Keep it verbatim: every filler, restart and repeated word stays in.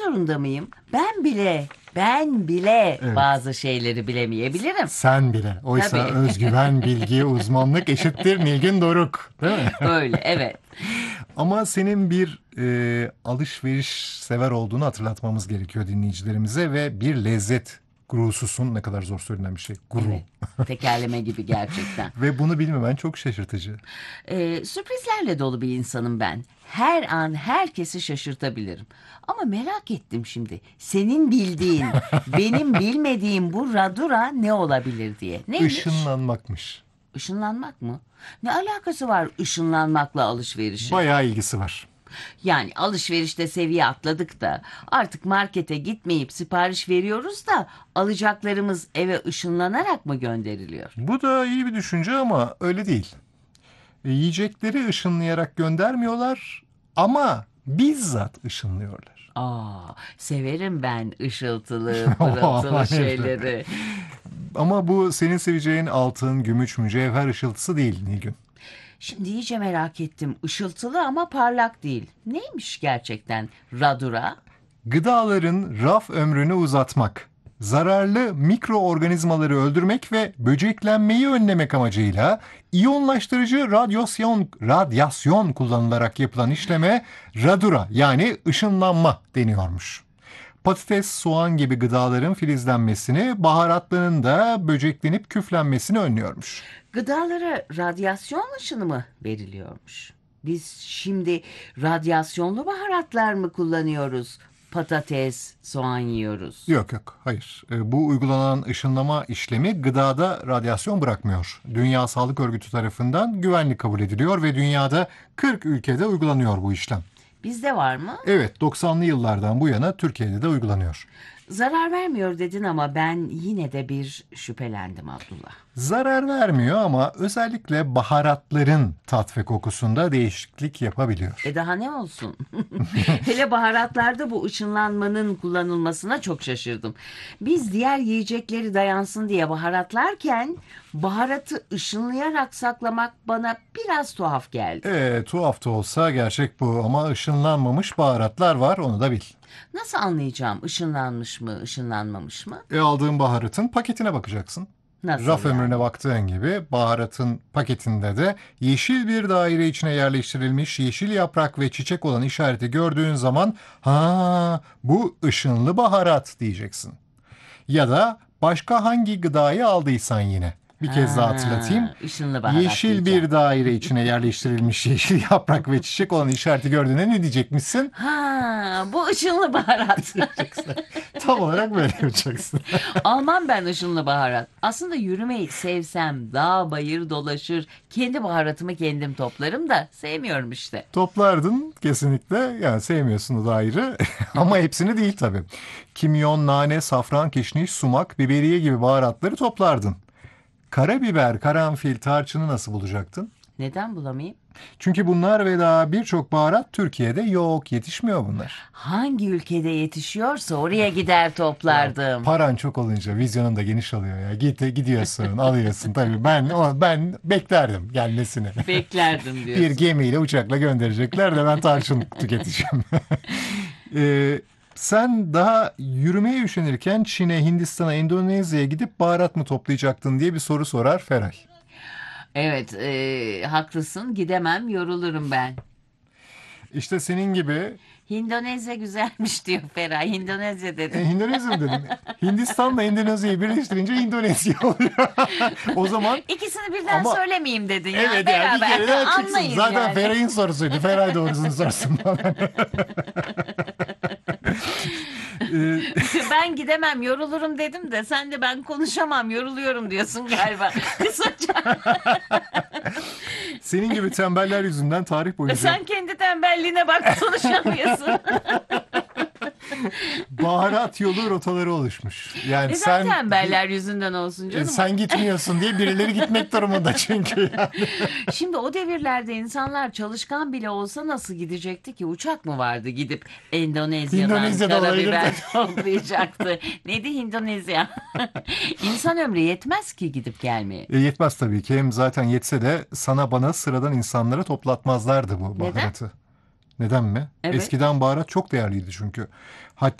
zorunda mıyım? Ben bile, ben bile Evet. bazı şeyleri bilemeyebilirim. Sen bile. Oysa Tabii. özgüven, bilgi, uzmanlık eşittir Nilgün Doruk. Değil mi? Öyle, evet. Ama senin bir e, alışveriş sever olduğunu hatırlatmamız gerekiyor dinleyicilerimize ve bir lezzet gurususun. Ne kadar zor söylenen bir şey. Guru. Evet. Tekerleme gibi gerçekten. Ve bunu bilmemen çok şaşırtıcı. Ee, sürprizlerle dolu bir insanım ben. Her an herkesi şaşırtabilirim. Ama merak ettim şimdi. Senin bildiğin, benim bilmediğim bu radura ne olabilir diye. Neymiş? Işınlanmakmış. Işınlanmak mı? Ne alakası var ışınlanmakla alışverişin? Bayağı ilgisi var. Yani alışverişte seviye atladık da artık markete gitmeyip sipariş veriyoruz da alacaklarımız eve ışınlanarak mı gönderiliyor? Bu da iyi bir düşünce ama öyle değil. E, yiyecekleri ışınlayarak göndermiyorlar ama bizzat ışınlıyorlar. Aa, severim ben ışıltılı, pırıltılı Hayır. şeyleri. Ama bu senin seveceğin altın, gümüş, mücevher ışıltısı değil Nilgün. Şimdi iyice merak ettim. Işıltılı ama parlak değil. Neymiş gerçekten radura? Gıdaların raf ömrünü uzatmak, zararlı mikroorganizmaları öldürmek ve böceklenmeyi önlemek amacıyla iyonlaştırıcı radyasyon, radyasyon kullanılarak yapılan işleme radura yani ışınlanma deniyormuş. Patates, soğan gibi gıdaların filizlenmesini, baharatların da böceklenip küflenmesini önlüyormuş. Gıdalara radyasyon ışını mı veriliyormuş? Biz şimdi radyasyonlu baharatlar mı kullanıyoruz? Patates, soğan yiyoruz. Yok yok hayır. E, Bu uygulanan ışınlama işlemi gıdada radyasyon bırakmıyor. Dünya Sağlık Örgütü tarafından güvenli kabul ediliyor ve dünyada kırk ülkede uygulanıyor bu işlem. Bizde var mı? Evet doksanlı yıllardan bu yana Türkiye'de de uygulanıyor. Zarar vermiyor dedin ama ben yine de bir şüphelendim Abdullah. Zarar vermiyor ama özellikle baharatların tat ve kokusunda değişiklik yapabiliyor. E daha ne olsun? Hele baharatlarda bu ışınlanmanın kullanılmasına çok şaşırdım. Biz diğer yiyecekleri dayansın diye baharatlarken baharatı ışınlayarak saklamak bana biraz tuhaf geldi. E, tuhaf da olsa gerçek bu ama ışınlanmamış baharatlar var onu da bil. Nasıl anlayacağım ışınlanmış mı, ışınlanmamış mı? E, aldığın baharatın paketine bakacaksın. Nasıl Raf yani? ömrüne baktığın gibi baharatın paketinde de yeşil bir daire içine yerleştirilmiş yeşil yaprak ve çiçek olan işareti gördüğün zaman ha bu ışınlı baharat diyeceksin. Ya da başka hangi gıdayı aldıysan yine. Bir kez daha hatırlatayım. Ha, ışınlı baharat Yeşil diyeceğim. bir daire içine yerleştirilmiş yeşil yaprak ve çiçek olan işareti gördüğünde ne diyecekmişsin? Ha, bu ışınlı baharat. Tam olarak böyle yapacaksın. Almam ben ışınlı baharat. Aslında yürümeyi sevsem dağ bayır dolaşır. Kendi baharatımı kendim toplarım da sevmiyorum işte. Toplardın kesinlikle. Yani sevmiyorsun o da ayrı. Ama hepsini değil tabii. Kimyon, nane, safran, kişniş, sumak, biberiye gibi baharatları toplardın. Karabiber, karanfil, tarçını nasıl bulacaktın? Neden bulamayayım? Çünkü bunlar ve daha birçok baharat Türkiye'de yok, yetişmiyor bunlar. Hangi ülkede yetişiyorsa oraya gider toplardım. Paran çok olunca vizyonun da geniş oluyor ya. Git, gidiyorsun, alıyorsun tabii. Ben o- ben beklerdim gelmesini. Beklerdim diyorsun. Bir gemiyle, uçakla gönderecekler de ben tarçın tüketeceğim. Ee, sen daha yürümeye üşenirken Çin'e, Hindistan'a, Endonezya'ya gidip baharat mı toplayacaktın diye bir soru sorar Feray. Evet, e, haklısın. Gidemem, yorulurum ben. İşte senin gibi Hindonezya güzelmiş diyor Feray. Hindonezya e, dedim. Hindonezya mı dedim? Hindistan'la Endonezya'yı birleştirince Indonezya oluyor. O zaman İkisini birden Ama- söylemeyeyim dedin ya. evet ya bir Beraber kere daha çıksın. anlayın Zaten yani. Feray'ın sorusuydu. Feray doğrusunu sorsun bana. Ee, Ben gidemem, yorulurum dedim de sen de ben konuşamam, yoruluyorum diyorsun galiba. Kısaca. Senin gibi tembeller yüzünden tarih boyunca Sen kendi tembelliğine bak, konuşamıyorsun. baharat yolu rotaları oluşmuş. Yani Neden sen tembeller yüzünden olsun e, canım? sen gitmiyorsun diye birileri gitmek durumunda çünkü. Yani. Şimdi o devirlerde insanlar çalışkan bile olsa nasıl gidecekti ki? Uçak mı vardı gidip Endonezya'dan Hindonezya'da karabiber olabilirdi. toplayacaktı? Neydi Hindonezya? İnsan ömrü yetmez ki gidip gelmeye. E, yetmez tabii ki. Hem zaten yetse de sana bana sıradan insanlara toplatmazlardı bu Neden? baharatı. Neden mi? Evet. Eskiden baharat çok değerliydi çünkü. Hatta